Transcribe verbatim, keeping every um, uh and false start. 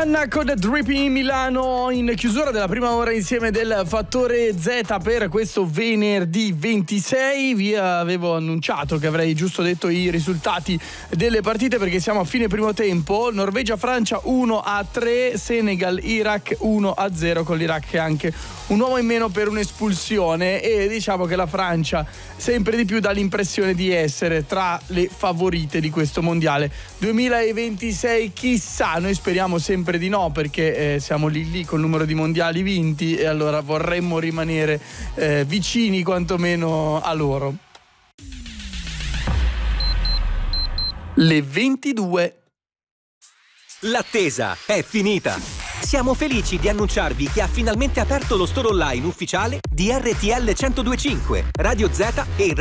Rihanna con Dripping Milano in chiusura della prima ora insieme del Fattore Z per questo venerdì ventisei. Vi avevo annunciato che avrei giusto detto i risultati delle partite perché siamo a fine primo tempo. Norvegia-Francia uno a tre, Senegal-Iraq uno a zero, con l'Iraq che è anche un uomo in meno per un'espulsione, e diciamo che la Francia sempre di più dà l'impressione di essere tra le favorite di questo mondiale duemilaventisei. Chissà, noi speriamo sempre di no, perché eh, siamo lì lì col numero di mondiali vinti e allora vorremmo rimanere eh, vicini quantomeno a loro. Le ventidue. L'attesa è finita. Siamo felici di annunciarvi che ha finalmente aperto lo store online ufficiale di R T L centodue e cinque, Radio Z e